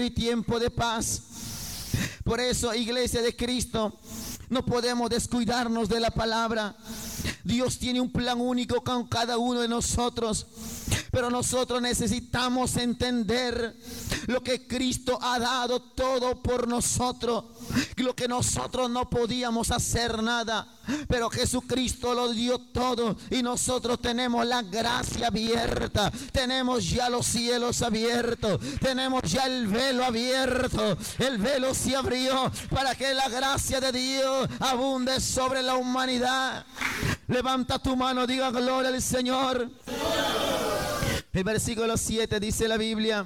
y tiempo de paz. Por eso, iglesia de Cristo, no podemos descuidarnos de la palabra. Dios tiene un plan único con cada uno de nosotros, pero nosotros necesitamos entender lo que Cristo ha dado todo por nosotros, lo que nosotros no podíamos hacer nada, pero Jesucristo lo dio todo y nosotros tenemos la gracia abierta, tenemos ya los cielos abiertos, tenemos ya el velo abierto, el velo se abrió para que la gracia de Dios abunde sobre la humanidad. Levanta tu mano, diga gloria al Señor. El versículo 7 dice la Biblia: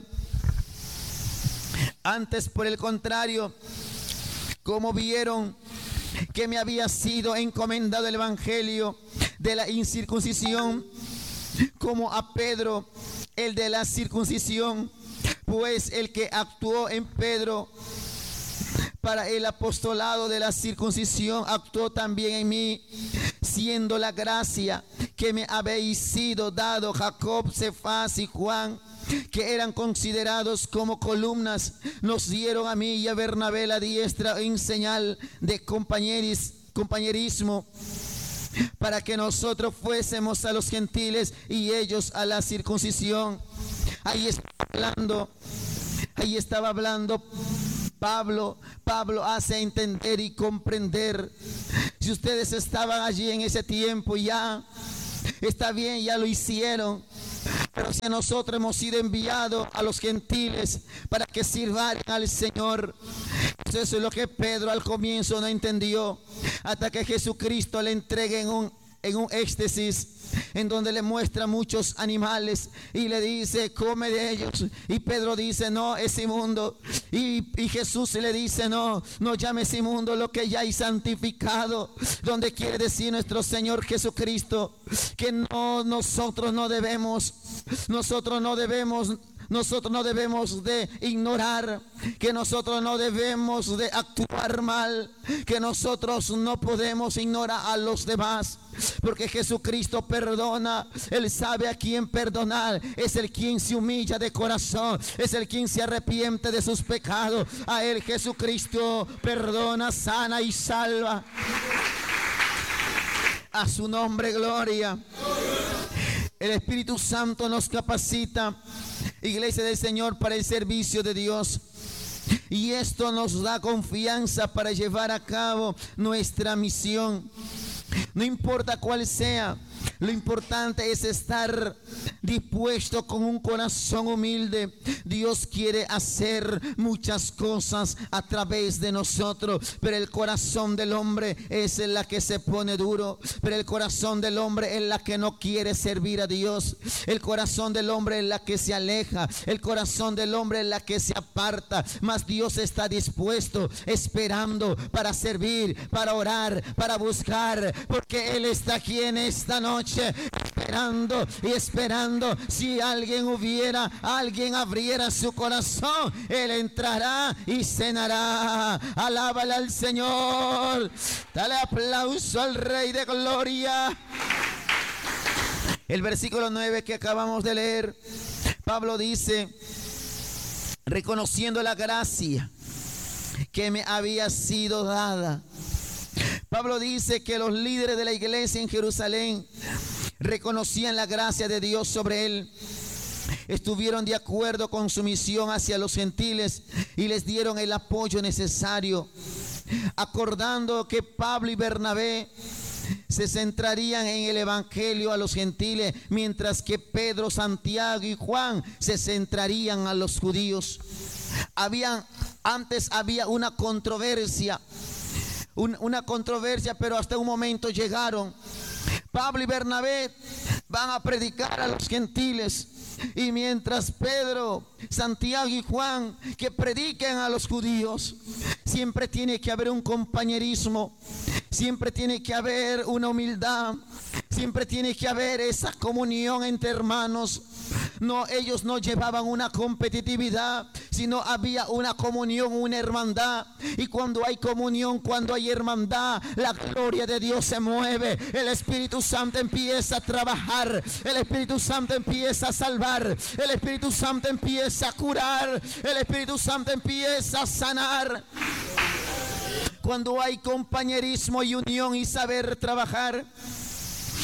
antes, por el contrario, como vieron que me había sido encomendado el evangelio de la incircuncisión, como a Pedro el de la circuncisión, pues el que actuó en Pedro para el apostolado de la circuncisión actuó también en mí, siendo la gracia que me habéis sido dado Jacob, Cefas y Juan, que eran considerados como columnas, nos dieron a mí y a Bernabé la diestra en señal de compañerismo, para que nosotros fuésemos a los gentiles y ellos a la circuncisión. Ahí estaba hablando Pablo hace entender y comprender. Si ustedes estaban allí en ese tiempo, ya está bien, ya lo hicieron. Pero si nosotros hemos sido enviados a los gentiles para que sirvan al Señor. Eso es lo que Pedro al comienzo no entendió, hasta que Jesucristo le entregue en un éxtasis, en donde le muestra muchos animales y le dice: come de ellos. Y Pedro dice: no, es inmundo. Y Jesús le dice: no llames inmundo lo que ya hay santificado. Donde quiere decir nuestro Señor Jesucristo que nosotros no debemos de ignorar, que nosotros no debemos de actuar mal, que nosotros no podemos ignorar a los demás, porque Jesucristo perdona. Él sabe a quién perdonar, es el quien se humilla de corazón, es el quien se arrepiente de sus pecados. A Él Jesucristo perdona, sana y salva. A su nombre gloria. El Espíritu Santo nos capacita, iglesia del Señor, para el servicio de Dios. Y esto nos da confianza para llevar a cabo nuestra misión. No importa cuál sea, lo importante es estar dispuesto con un corazón humilde. Dios quiere hacer muchas cosas a través de nosotros, pero el corazón del hombre es la que se pone duro, pero el corazón del hombre es la que no quiere servir a Dios. El corazón del hombre es la que se aleja, el corazón del hombre es la que se aparta. Mas Dios está dispuesto, esperando para servir, para orar, para buscar, porque Él está aquí en esta noche esperando y esperando. Si alguien abriera su corazón, Él entrará y cenará. Alábale al Señor, dale aplauso al Rey de Gloria. El versículo 9 que acabamos de leer, Pablo dice: reconociendo la gracia que me había sido dada. Pablo dice que los líderes de la iglesia en Jerusalén reconocían la gracia de Dios sobre él. Estuvieron de acuerdo con su misión hacia los gentiles y les dieron el apoyo necesario, acordando que Pablo y Bernabé se centrarían en el evangelio a los gentiles, mientras que Pedro, Santiago y Juan se centrarían a los judíos. Antes había una controversia, pero hasta un momento llegaron. Pablo y Bernabé van a predicar a los gentiles, y mientras Pedro, Santiago y Juan que prediquen a los judíos. Siempre tiene que haber un compañerismo, siempre tiene que haber una humildad, siempre tiene que haber esa comunión entre hermanos. No, ellos no llevaban una competitividad, sino había una comunión, una hermandad. Y cuando hay comunión, cuando hay hermandad, la gloria de Dios se mueve. El Espíritu Santo empieza a trabajar. El Espíritu Santo empieza a salvar. El Espíritu Santo empieza a curar. El Espíritu Santo empieza a sanar. Cuando hay compañerismo y unión y saber trabajar,